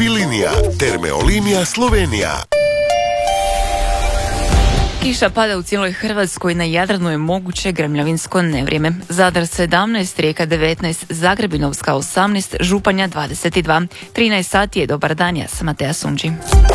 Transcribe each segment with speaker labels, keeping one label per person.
Speaker 1: Vilinija, Termeolinija Slovenija.
Speaker 2: Kiša pada u cijeloj Hrvatskoj, na Jadranu je moguće grmljavinsko nevrijeme. Zadar 17, Rijeka 19, Zagreb i Novska 18, Županja 22. 13 sati je Dobar dan, ja sam Matea Sunđi.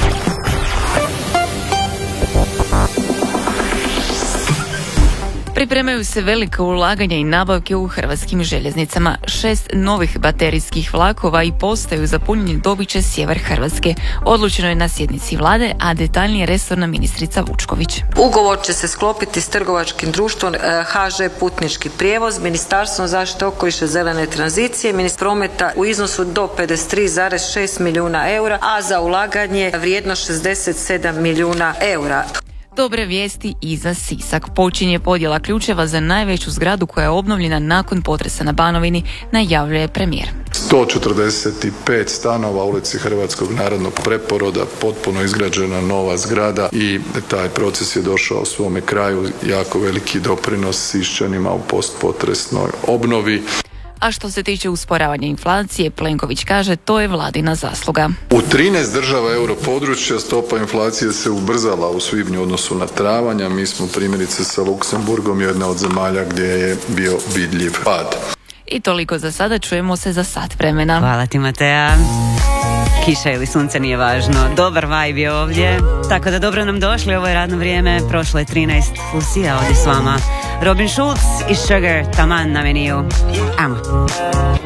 Speaker 2: Pripremaju se velika ulaganja i nabavke u hrvatskim željeznicama. 6 novih baterijskih vlakova i postaju za punjenje dobit će sjever Hrvatske. Odlučeno je na sjednici vlade, a detaljnije resorna ministrica Vučković.
Speaker 3: Ugovor će se sklopiti s trgovačkim društvom HŽ Putnički prijevoz, Ministarstvom zaštite okoliša, zelene tranzicije, Ministarstvom prometa u iznosu do 53,6 milijuna eura, a za ulaganje vrijedno 67 milijuna eura.
Speaker 2: Dobre vijesti i za Sisak. Počinje podjela ključeva za najveću zgradu koja je obnovljena nakon potresa na Banovini, najavljuje premijer.
Speaker 4: 145 stanova u ulici Hrvatskog narodnog preporoda, potpuno izgrađena nova zgrada i taj proces je došao svome kraju. Jako veliki doprinos Siščanima u postpotresnoj obnovi.
Speaker 2: A što se tiče usporavanja inflacije, Plenković kaže to je vladina zasluga.
Speaker 4: U 13 država europodručja stopa inflacije se ubrzala u svibnju u odnosu na travanj, a mi smo primjerice sa Luksemburgom jedna od zemalja gdje je bio vidljiv pad.
Speaker 2: I toliko za sada, čujemo se za sat vremena.
Speaker 5: Hvala ti, Matea. Kiša ili sunce nije važno, dobar vibe je ovdje, tako da dobro nam došli, ovo je radno vrijeme, prošlo je 13, Lucija ovdje s vama, Robin Schulz i Sugar, taman na meniju, amo.